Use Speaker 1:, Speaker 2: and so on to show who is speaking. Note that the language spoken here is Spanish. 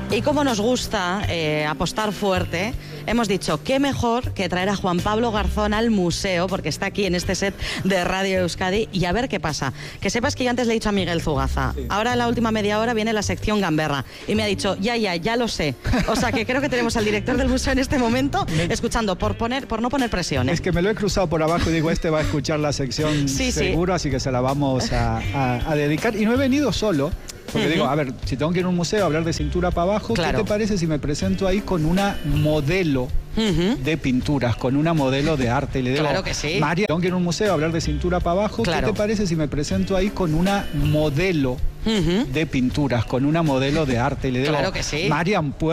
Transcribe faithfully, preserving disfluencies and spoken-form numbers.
Speaker 1: Y como nos gusta eh, apostar fuerte, hemos dicho qué mejor que traer a Juan Pablo Garzón al museo, porque está aquí en este set de Radio Euskadi, y a ver qué pasa. Que sepas que yo antes le he dicho a Miguel Zugaza, sí. Ahora en la última media hora viene la sección gamberra, y me ha dicho, ya, ya, ya lo sé. O sea que creo que tenemos al director del museo en este momento me... escuchando, por poner, por no poner presión. ¿eh?
Speaker 2: Es que me lo he cruzado por abajo y digo, este va a escuchar la sección sí, seguro, sí. Así que se la vamos a, a, a dedicar. Y no he venido solo. Porque uh-huh. digo, a ver, si tengo que ir a un museo a hablar de cintura para abajo, claro. ¿Qué te parece si me presento ahí con una modelo uh-huh. de pinturas, con una modelo de arte? Y le digo,
Speaker 1: claro que sí.
Speaker 2: María, tengo que ir a un museo a hablar de cintura para abajo, claro. ¿Qué te parece si me presento ahí con una modelo uh-huh. de pinturas, con una modelo de arte? Y le digo,
Speaker 1: claro que sí.
Speaker 2: Marian,